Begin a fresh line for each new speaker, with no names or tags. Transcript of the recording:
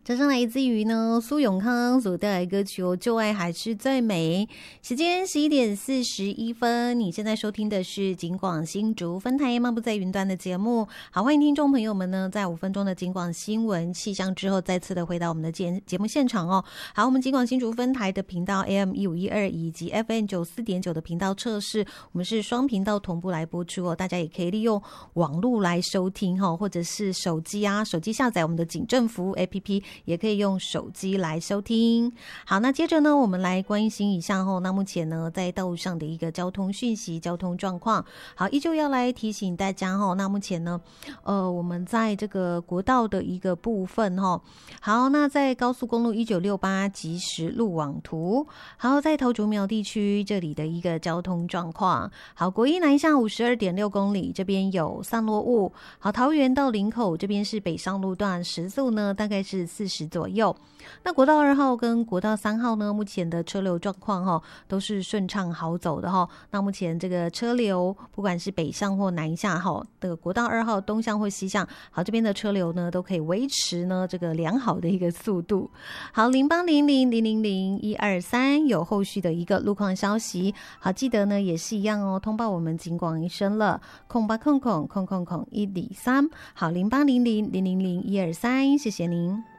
这是来自于呢苏永康所带来歌曲《旧爱还是最美》。时间11:41，你现在收听的是警广新竹分台漫步在云端的节目。好，欢迎听众朋友们呢，在5分钟的警广新闻气象之后，再次的回到我们的节目现场哦。好，我们警广新竹分台的频道 AM1512 以及 FM94.9 的频道测试，我们是双频道同步来播出哦。大家也可以利用网络来收听哦，或者是手机下载我们的警政服务 APP。也可以用手机来收听。好，那接着呢，我们来关心一下那目前呢，在道路上的一个交通讯息、交通状况。好，依旧要来提醒大家那目前呢，我们在这个国道的一个部分好，那在高速公路1968即时路网图，好，在桃竹苗地区这里的一个交通状况。好，国一南向52.6公里，这边有散落物。好，桃园到林口这边是北上路段，时速呢大概是40左右。那国道2号跟国道3号呢，目前的车流状况都是顺畅好走的那目前这个车流不管是北上或南下的国道2号东向或西向，好，这边的车流呢都可以维持呢这个良好的一个速度。好，0800000123有后续的一个路况消息。好，记得呢也是一样通报我们警广一声了，0800000123。好，0800000123，谢谢您。